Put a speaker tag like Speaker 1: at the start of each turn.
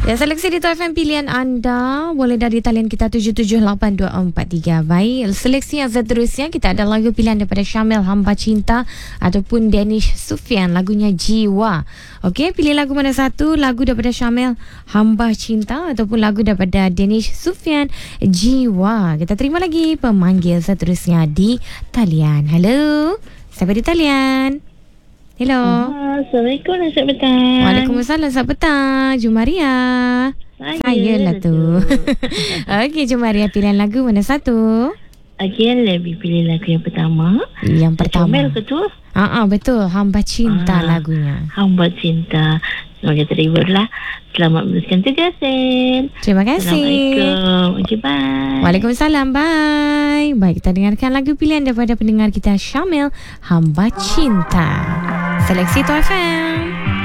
Speaker 1: Ya, seleksi di TOFM pilihan anda boleh dari talian kita 778243. Baik, seleksi yang seterusnya kita ada lagu pilihan daripada Syamil, Hamba Cinta, ataupun Danish Sufyan, lagunya Jiwa. Okey, pilih lagu mana satu? Lagu daripada Syamil, Hamba Cinta, ataupun lagu daripada Danish Sufyan, Jiwa. Kita terima lagi pemanggil seterusnya di talian. Halo, siapa di talian? Hello.
Speaker 2: Assalamualaikum dan selamat petang.
Speaker 1: Waalaikumsalam, selamat petang. Jumaria. Saya lah tu. Okey, Jumaria, pilihan lagu mana satu?
Speaker 2: Okey, lebih pilih lagu yang pertama.
Speaker 1: Yang pertama.
Speaker 2: Comel ke tu?
Speaker 1: Betul. Hamba Cinta lagunya.
Speaker 2: Hamba Cinta. Semoga terima lah. Selamat meneruskan tugas, Sen.
Speaker 1: Terima kasih.
Speaker 2: Assalamualaikum. Okey, bye.
Speaker 1: Waalaikumsalam, bye. Baik, kita dengarkan lagu pilihan daripada pendengar kita, Syamil, Hamba Cinta. Seleksi TOFM.